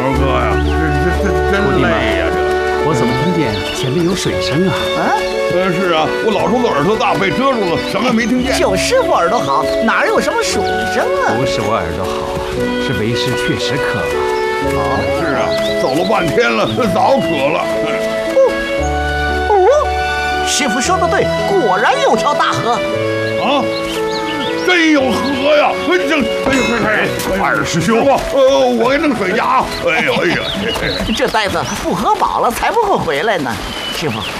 猴哥呀，这真累呀！ 我怎么听见前面有水声啊？ 是啊，我老头子耳朵大，被遮住了，什么也没听见。 就师傅耳朵好，哪有什么水声啊？ 不是我耳朵好，是为师确实渴了。 是啊，走了半天了，早渴了。 师傅说的对，果然有条大河。 啊！真有河呀！二师兄，我给弄水去啊！哎呦哎呀， 这呆子不喝饱了才不会回来呢。师傅，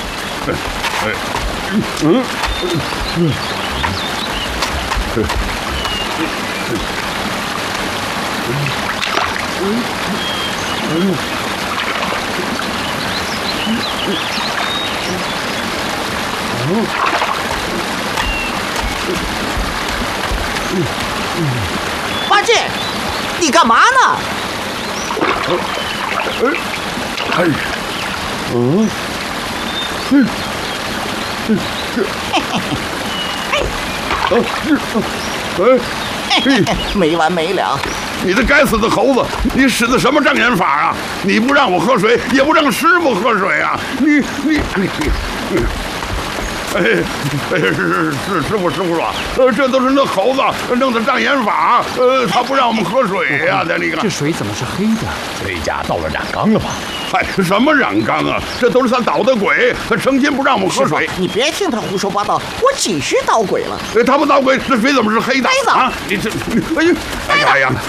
八戒，你干嘛呢？没完没了！ 你这该死的猴子，你使的什么障眼法啊？你不让我喝水，也不让师傅喝水啊！你。是师傅说，这都是那猴子弄的障眼法，他不让我们喝水呀！你看这水怎么是黑的？ 这家到了染缸了吧？ 嗨，什么染缸啊？这都是他捣的鬼，他成心不让我们喝水。 你别听他胡说八道，我几时捣鬼了？ 他不捣鬼，这水怎么是黑的？ 呆子啊！你这，哎呀，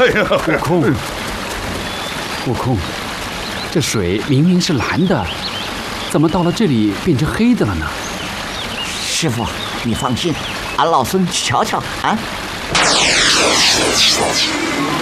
悟空，这水明明是蓝的，怎么到了这里变成黑的了呢？ 师傅，你放心，俺老孙去瞧瞧啊。